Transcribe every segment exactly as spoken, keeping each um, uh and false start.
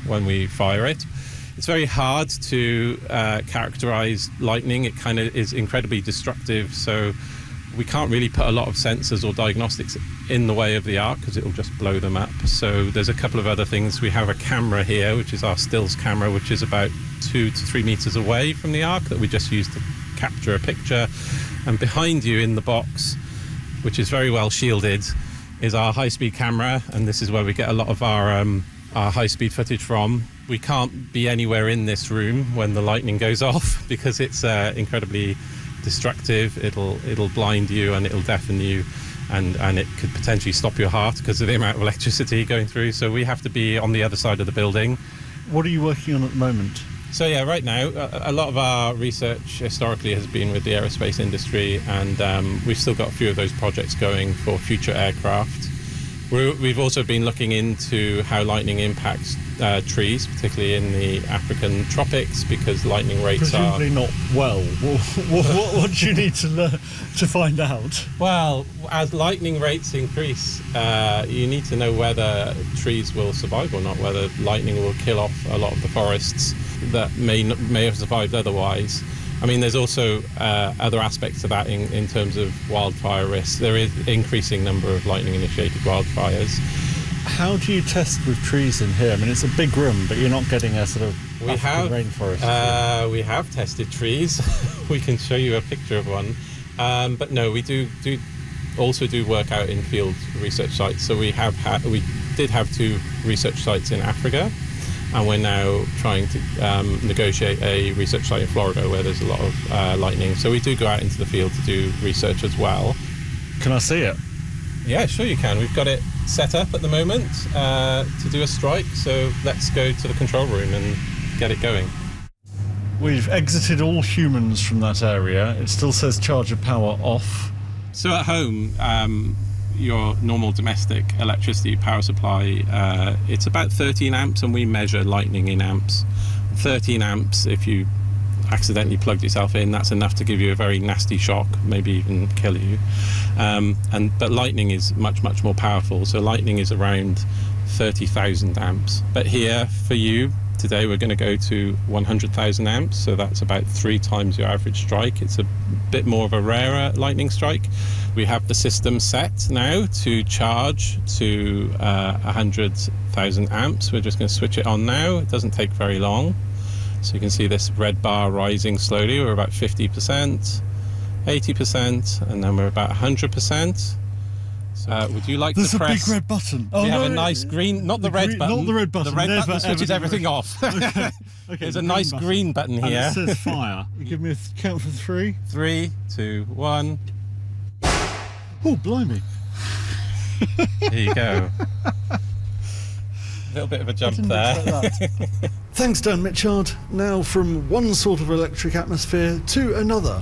when we fire it. It's very hard to uh, characterize lightning. It kind of is incredibly destructive, so we can't really put a lot of sensors or diagnostics in the way of the arc because it will just blow them up. So there's a couple of other things. We have a camera here, which is our stills camera, which is about two to three meters away from the arc that we just use to capture a picture. And behind you in the box, which is very well shielded, is our high-speed camera, and this is where we get a lot of our um, our high-speed footage from. We can't be anywhere in this room when the lightning goes off because it's uh, incredibly destructive. It'll it'll blind you and it'll deafen you, and and it could potentially stop your heart because of the amount of electricity going through. So we have to be on the other side of the building. What are you working on at the moment? So yeah, right now a, a lot of our research historically has been with the aerospace industry, and um, we've still got a few of those projects going for future aircraft. We're, we've also been looking into how lightning impacts uh, trees, particularly in the African tropics, because lightning rates Presumably are... not well. What, what, what do you need to learn to find out? Well, as lightning rates increase, uh, you need to know whether trees will survive or not, whether lightning will kill off a lot of the forests that may not, may have survived otherwise. I mean, there's also uh, other aspects to that in, in terms of wildfire risks. There is increasing number of lightning-initiated wildfires. How do you test with trees in here? I mean, it's a big room, but you're not getting a sort of we have, rainforest. Uh, we have tested trees. We can show you a picture of one. Um, but no, we do do also do work out in field research sites. So we have had, we did have two research sites in Africa, and we're now trying to um, negotiate a research site in Florida where there's a lot of uh, lightning. So we do go out into the field to do research as well. Can I see it? Yeah, sure you can. We've got it set up at the moment uh, to do a strike. So let's go to the control room and get it going. We've exited all humans from that area. It still says charge of power off. So at home, um, your normal domestic electricity power supply, uh, it's about thirteen amps, and we measure lightning in amps. thirteen amps, if you accidentally plugged yourself in, that's enough to give you a very nasty shock, maybe even kill you. Um, and but lightning is much, much more powerful. So lightning is around thirty thousand amps. But here, for you, today we're going to go to one hundred thousand amps, so that's about three times your average strike. It's a bit more of a rarer lightning strike. We have the system set now to charge to uh, one hundred thousand amps. We're just going to switch it on now. It doesn't take very long. So you can see this red bar rising slowly. We're about fifty percent, eighty percent, and then we're about one hundred percent. Uh, would you like There's to press... There's a big red button. Oh, we no, have a nice green... Not the, the red green, button. Not the red button. The red Never, button switches ever, everything ever. off. Okay. Okay, There's the a nice button. green button here. And it says fire. You give me a th- count for three. Three, two, one. Oh, blimey. Here you go. A little bit of a jump there. Thanks, Dan Mitchard. Now from one sort of electric atmosphere to another.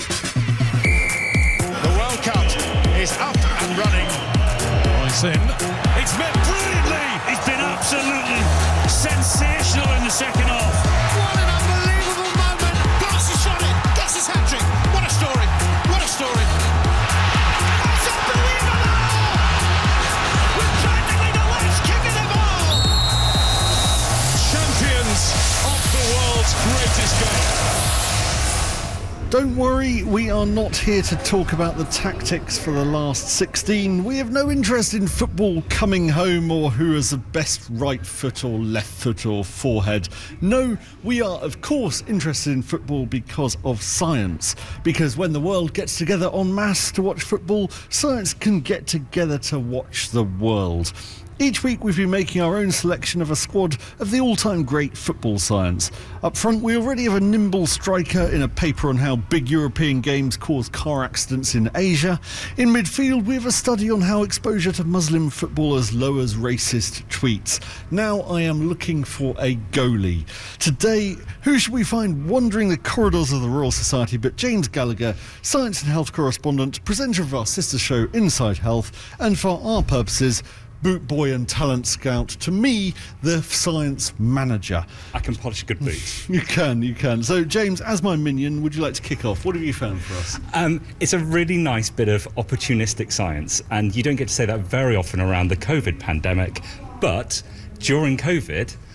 The World Cup is up and running. Nice in. It's met brilliantly. It's been absolutely sensational in the second half. What an unbelievable moment. Barca shot it. Gets his hat-trick. What a story. What a story. It's unbelievable. With practically the last kick of them all. Champions of the world's greatest game. Don't worry, we are not here to talk about the tactics for the last sixteen. We have no interest in football coming home or who has the best right foot or left foot or forehead. No, we are of course interested in football because of science. Because when the world gets together en masse to watch football, science can get together to watch the world. Each week we've been making our own selection of a squad of the all-time great football science. Up front we already have a nimble striker in a paper on how big European games cause car accidents in Asia. In midfield we have a study on how exposure to Muslim footballers lowers racist tweets. Now I am looking for a goalie. Today, who should we find wandering the corridors of the Royal Society but James Gallagher, science and health correspondent, presenter of our sister show Inside Health, and for our purposes, boot boy and talent scout, to me, the science manager. I can polish a good boot. You can, you can. So, James, as my minion, would you like to kick off? What have you found for us? Um, it's a really nice bit of opportunistic science, and you don't get to say that very often around the COVID pandemic, but during COVID,